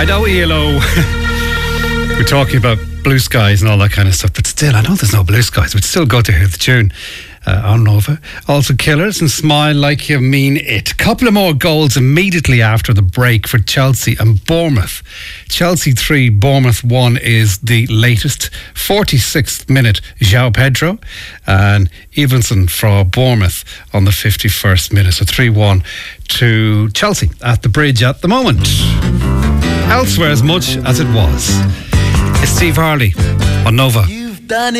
I know ELO. We're talking about blue skies and all that kind of stuff, but still, I know there's no blue skies, but still go to hear the tune on Nova. Also Killers and Smile Like You Mean It. Couple of more goals immediately after the break for Chelsea and Bournemouth. Chelsea 3, Bournemouth 1 is the latest. 46th minute, João Pedro and Evanson for Bournemouth on the 51st minute. So 3-1 to Chelsea at the Bridge at the moment. Elsewhere as much as it was. It's Steve Harley on Nova. You've done